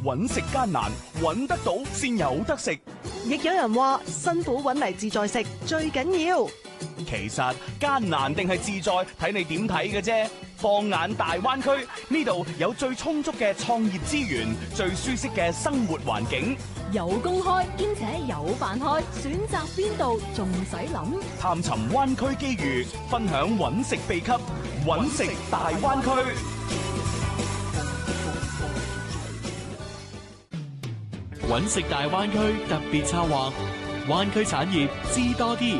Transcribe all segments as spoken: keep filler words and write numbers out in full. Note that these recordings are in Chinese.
揾食艱難，揾得到先有得食。 亦有人話辛苦揾嚟自在食最緊要。 其實艱難定係自在，睇你點睇嘅啫。放眼大灣區，呢度有最充足嘅創業資源，最舒適嘅生活環境， 有工開兼且有飯開，選擇邊度仲使諗？ 探尋灣區機遇，分享揾食秘笈，揾食大灣區。 揾食大灣區特別策劃，灣區產業知多啲。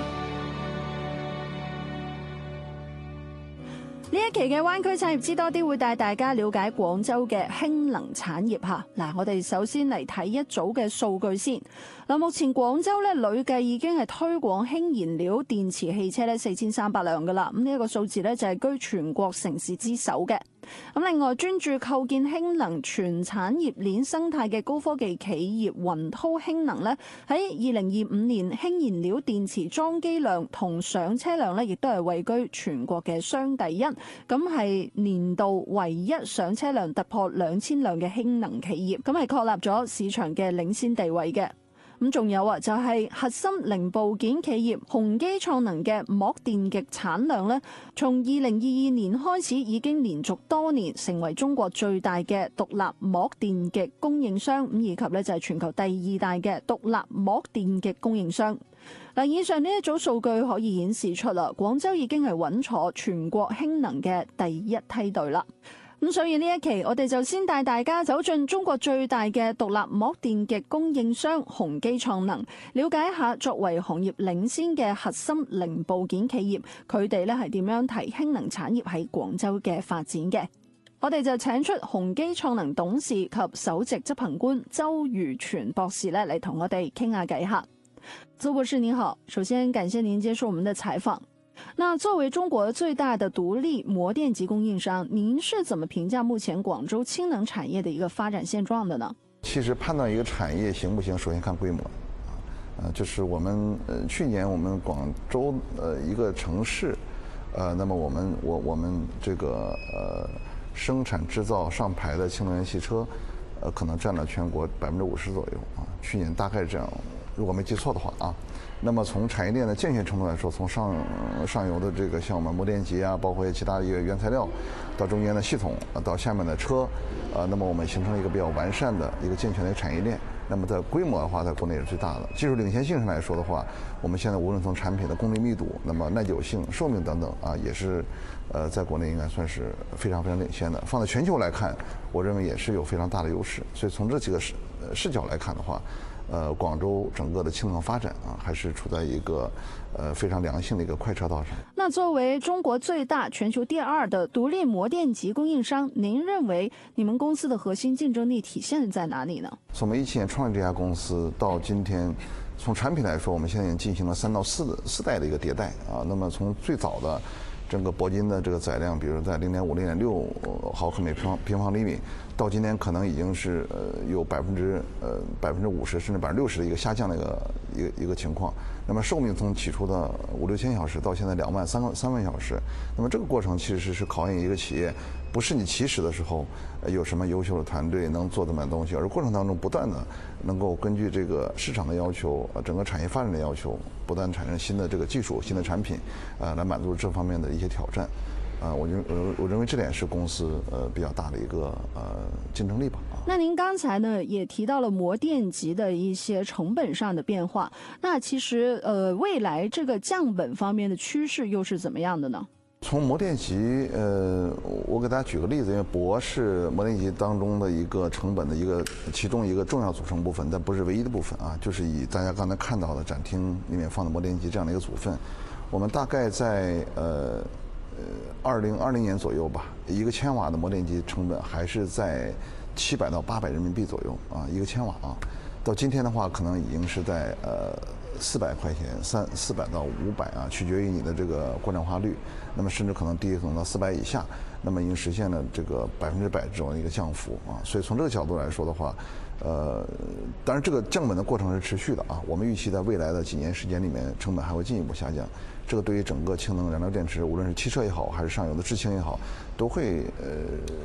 呢一期嘅灣區產業知多啲會帶大家了解廣州嘅氫能產業嚇。嗱，我哋首先嚟睇一組嘅數據先。嗱，目前廣州咧累計已經係推廣氫燃料電池汽車咧四千三百輛噶啦。咁呢一個數字咧就係居全國城市之首嘅。咁另外，專注構建氫能全產業鏈生態嘅高科技企業雲濤氫能咧，喺二零二五年氫燃料電池裝機量同上車量咧，亦都係位居全國嘅雙第一。咁係年度唯一上車量突破兩千輛嘅氫能企業，咁係確立咗市場嘅領先地位嘅。咁仲有啊，就係核心零部件企業宏基創能嘅膜電極產量咧，從二零二二年開始已經連續多年成為中國最大嘅獨立膜電極供應商，咁以及咧就係全球第二大嘅獨立膜電極供應商。嗱，以上呢一組數據可以顯示出啦，廣州已經係穩坐全國氫能嘅第一梯隊啦。咁所以呢一期我哋就先帶大家走進中國最大嘅獨立膜電極供應商宏基創能，了解一下作為行業領先嘅核心零部件企業，佢哋咧係點樣提氫能產業喺廣州嘅發展嘅。我哋就請出宏基創能董事及首席執行官周如全博士咧嚟同我哋傾下偈下。周博士您好，首先感謝您接受我們的採訪。那作為中國最大的獨立膜電極供應商，您是怎麼評價目前廣州氫能產業的一個發展現狀的呢？ 其實判斷一個產業行不行，首先看規模。呃，就是我們呃去年我們廣州呃一個城市，呃，那麼我們我我們這個呃生產製造上牌的氫能源汽車，呃，可能佔了全國百分之五十左右啊。去年大概是這樣，如果沒記錯的話啊。那麼從產業鏈的健全程度來說，從上上游的這個像我們膜電極啊，包括其他的一個原材料，到中間的系統，到下面的車，呃，那麼我們形成了一個比較完善的一個健全的產業鏈。那麼在規模的話，在國內是最大的。技術領先性上來說的話，我們現在無論從產品的功率密度，那麼耐久性、壽命等等啊，也是，呃，在國內應該算是非常非常領先的。放在全球來看，我認為也是有非常大的優勢。所以從這幾個視視角來看的話，呃，廣州整個的氫能發展啊，還是處在一個呃非常良性的一個快車道上。 那作為中國最大、全球第二的獨立膜電極供應商，您認為你們公司的核心競爭力體現在哪裡呢？ 從我們一七年創立這家公司到今天，從產品來說，我們現在已經進行了三到四四代的一個迭代啊。那麼從最早的整個鉑金的這個載量，比如在零點五、零點六毫克每平方平方厘米，到今天可能已經是呃有百分之呃百分之五十甚至百分之六十的一個下降的一個一個一個情況。那麼壽命從起初的五六千小時到現在兩萬三萬三萬小時，那麼這個過程其實是是考驗一個企業，不是你起始的時候有什麼優秀的團隊能做這麼東西，而過程當中不斷的能夠根據這個市場的要求，整個產業發展的要求，不斷產生新的這個技術、新的產品，呃，來滿足這方面的一些挑戰。啊，我認我我認為這點是公司呃比較大的一個呃競爭力吧。 那您剛才呢也提到了膜電極的一些成本上的變化，那其實呃未來這個降本方面的趨勢又是怎麼樣的呢？ 從膜電極，呃，我給大家舉個例子，因為鉑是膜電極當中的一個成本的一個其中一個重要組成部分，但不是唯一的部分啊，就是以大家剛才看到的展廳裡面放的膜電極這樣的一個組分，我們大概在呃。呃，二零二零年左右吧，一個千瓦的膜電極成本還是在七百到八百人民幣左右啊，一個千瓦啊。到今天的話，可能已經是在呃四百塊錢，三四百到五百啊，取決於你的這個過氧化率。那麼甚至可能低可能到四百以下，那麼已經實現了這個百分之百這種一個降幅啊。所以從這個角度來說的話，呃，當然這個降本的過程是持續的啊。我們預期在未來的幾年時間裡面，成本還會進一步下降。這個對於整個氫能燃料電池，無論是汽車也好，還是上游的製氫也好，都會呃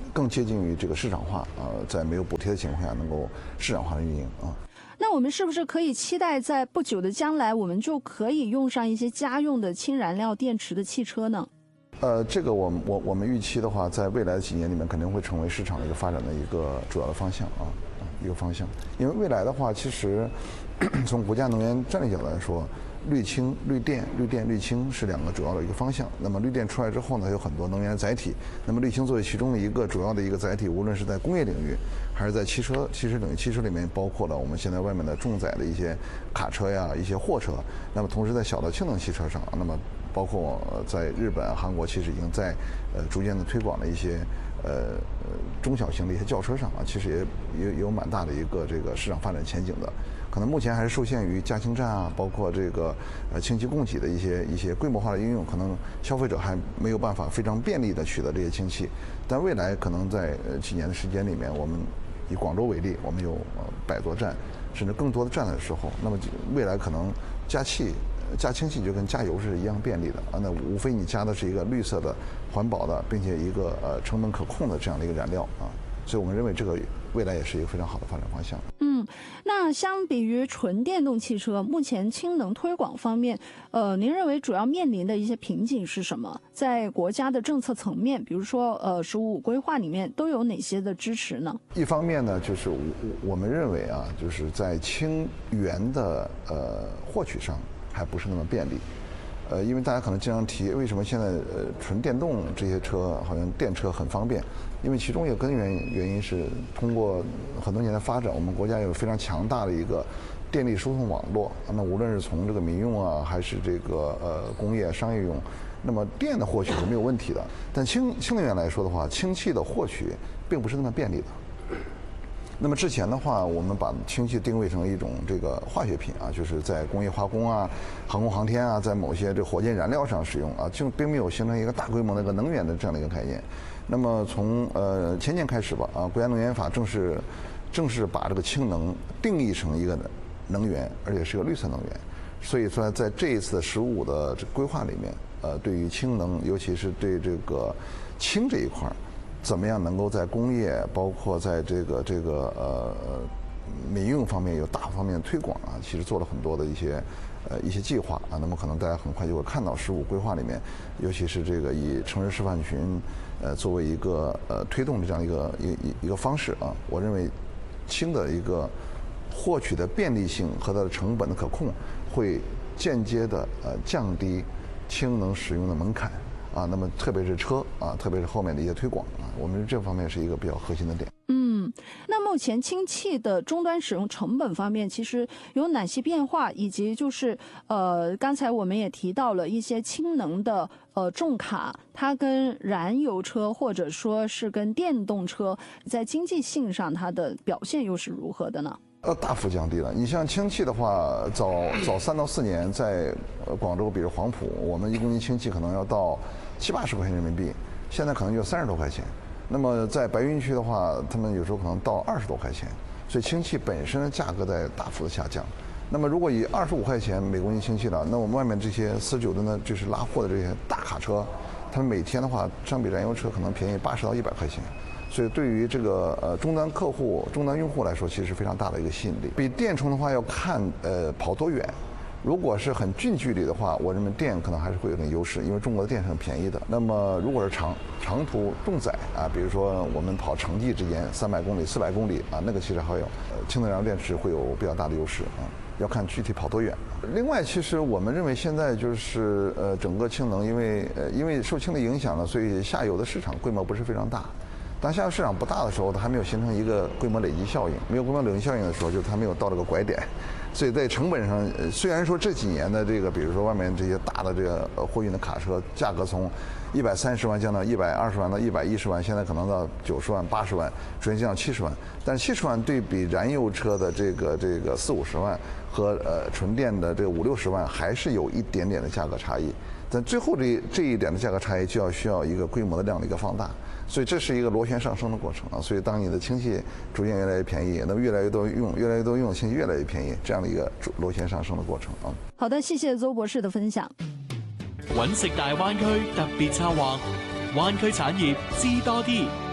更接近于这个市场化啊，在没有补贴的情况下，能够市场化的运营啊。 那我们是不是可以期待在不久的将来，我们就可以用上一些家用的氢燃料电池的汽车呢？ 呃，这个我我我们预期的话，在未来的几年里面，肯定会成为市场的一个发展的一个主要的方向啊，一个方向。因为未来的话，其实从国家能源战略角度来说，绿氢、绿电、绿电、绿氢是两个主要的一个方向。那么绿电出来之后呢，有很多能源的载体。那么绿氢作为其中的一个主要的一个载体，无论是在工业领域，还是在汽车汽车领域，汽车里面包括了我们现在外面的重载的一些卡车呀、一些货车。那么同时在小的氢能汽车上，那么包括在日本、韩国，其实已经在呃逐渐的推广了一些呃中小型的一些轿车上啊，其实也也有蛮大的一个这个市场发展前景的。可能目前还是受限于加氢站啊，包括这个呃氢气供给的一些一些规模化的应用，可能消费者还没有办法非常便利的取得这些氢气。但未来可能在呃几年的时间里面，我们以广州为例，我们有呃百多站，甚至更多的站的时候，那么未来可能加气。加氢气就跟加油是一样便利的啊，那无非你加的是一个绿色的、环保的，并且一个呃成本可控的这样的一个燃料啊，所以我们认为这个未来也是一个非常好的发展方向。 嗯，那相比于纯电动汽车，目前氢能推广方面，呃，您认为主要面临的一些瓶颈是什么？在国家的政策层面，比如说呃“十五五”规划里面都有哪些的支持呢？ 一方面呢，就是我我们认为啊，就是在氢源的呃获取上。还不是那么便利，呃，因为大家可能经常提，为什么现在呃纯电动这些车好像电车很方便？因为其中一个根源原因是通过很多年的发展，我们国家有非常强大的一个电力输送网络。那无论是从这个民用啊，还是这个呃工业商业用，那么电的获取是没有问题的。但氢氢能源来说的话，氢气的获取并不是那么便利的。那么之前的话，我们把氢气定位成一种这个化学品啊，就是在工业化工啊、航空航天啊，在某些这火箭燃料上使用啊，就并没有形成一个大规模的一个能源的这样的一个概念。那么从呃前年开始吧，啊，国家能源法正式正式把这个氢能定义成一个能源，而且是个绿色能源。所以说，在这一次“十五”的规划里面，呃，对于氢能，尤其是对这个氢这一块儿。怎么样能够在工业，包括在这个这个呃民用方面有大方面的推广啊？其实做了很多的一些呃一些计划啊。那么可能大家很快就会看到“十五”规划里面，尤其是这个以城市示范群呃作为一个呃推动的这样一个一一一个方式啊。我认为氢的一个获取的便利性和它的成本的可控，会间接的呃降低氢能使用的门槛。啊，那么特别是车啊，特别是后面的一些推广啊，我们这方面是一个比较核心的点。 嗯，那目前氢气的终端使用成本方面，其实有哪些变化？以及就是呃，刚才我们也提到了一些氢能的呃重卡，它跟燃油车或者说是跟电动车在经济性上，它的表现又是如何的呢？ 呃，大幅降低了。你像氢气的话，早早三到四年，在广州，比如黄埔，我们一公斤氢气可能要到七八十块钱人民币，现在可能就三十多块钱。那么在白云区的话，他们有时候可能到二十多块钱，所以氢气本身的价格在大幅的下降。那么如果以二十五块钱每公斤氢气了，那我们外面这些四十九吨的，就是拉货的这些大卡车，他们每天的话，相比燃油车可能便宜八十到一百块钱。所以对于这个呃终端客户、终端用户来说，其实是非常大的一个吸引力。比电充的话要看呃跑多远。如果是很近距离的话，我认为电可能还是会有点优势，因为中国的电是很便宜的。那么如果是长长途重载啊，比如说我们跑城际之间三百公里、四百公里啊，那个其实还有呃氢能燃料电池会有比较大的优势啊，要看具体跑多远。另外，其实我们认为现在就是呃整个氢能，因为呃因为受氢的影响呢，所以下游的市场规模不是非常大。当下游市场不大的时候，它还没有形成一个规模累积效应。没有规模累积效应的时候，就是它没有到这个拐点。所以在成本上，虽然说这几年的这个，比如说外面这些大的这个货运的卡车，价格从一百三十万降到一百二十万到一百一十万，现在可能到九十万、八十万，逐渐降到七十万。但是七十万对比燃油车的这个这个四五十万和呃纯电的这个五六十万，还是有一点点的价格差异。但最后这这一点的价格差异，就要需要一个规模的量的一个放大。所以这是一个螺旋上升的过程啊！所以当你的氢气逐渐越来越便宜，那么越来越多用，越来越多用氢气越来越便宜，这样的一个螺旋上升的過程啊！ 好的，謝謝鄒博士的分享。 揾食大灣區特別策劃，灣區產業知多啲。